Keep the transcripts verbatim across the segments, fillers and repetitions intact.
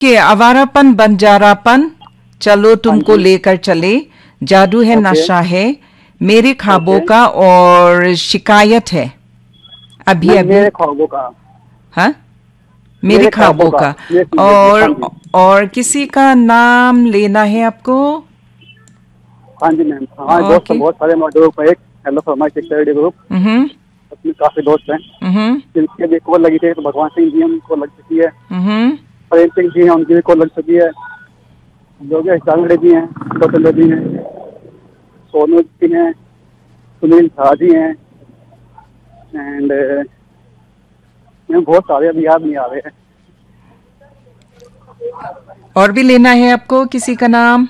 कि आवारापन बंजारापन, चलो तुमको लेकर चले, जादू है नशा है, मेरे ख्वाबों का और शिकायत है। अभी अभी मेरे ख्वाबों का, हाँ मेरे ख्वाबों का, और और किसी का नाम लेना है आपको। हाँ जी मैम, हमारे दोस्त तो बहुत सारे हमारे ग्रुप है, एक hello for my security group, उसमें काफी दोस्त हैं जिनके भी कॉल लगी थी। तो भगवान सिंह जी उनको लग चुकी है, प्रेम सिंह जी हैं उनकी भी कॉल लग चुकी है, योगेश जांगड़े जी हैं, गौतम जी हैं, सोनू जी हैं, सुनील शाह जी हैं, एंड बहुत सारे अभी याद नहीं आ रहे हैं। और भी लेना है आपको किसी का नाम?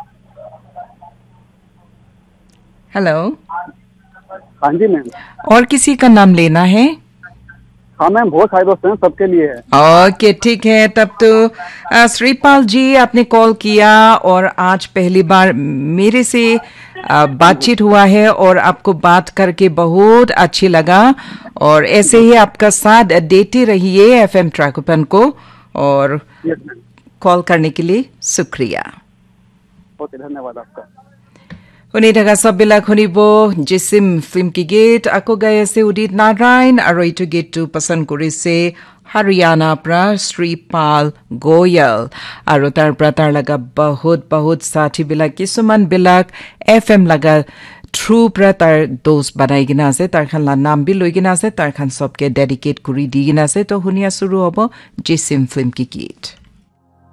हेलो, हाँ जी मैम, और किसी का नाम लेना है? हाँ मैम, बहुत सारे दोस्त हैं, सबके लिए है। ओके ठीक है, तब तो श्रीपाल जी आपने कॉल किया और आज पहली बार मेरे से बातचीत हुआ है और आपको बात करके बहुत अच्छी लगा, और ऐसे ही आपका साथ देते रहिए एफएम ट्रैकोपन को, और कॉल करने के लिए शुक्रिया। ओके, धन्यवाद आपका। শুনি থকা সববিলাক শুনিব জিচিম ফিল্ম কি গীত আকৌ গাই আছে উদিত নাৰায়ণ, আৰু এইটো গীতটো পচন্দ কৰিছে হাৰিয়ানাৰ পৰা শ্ৰীপাল গোয়েল, আৰু তাৰ পৰা তাৰ লগা বহুত বহুত সাথীবিলাক কিছুমানবিলাক এফ এম লগা থ্ৰু পৰা তাৰ দোষ বনাই কিনা আছে, তাৰ খান নাম বি লৈ কিনা আছে, তাৰ খান সবকে ডেডিকেট কৰি দি কিনা আছে। তো শুনি আছো হ'ব জিচিম ফিল্ম কি গীত।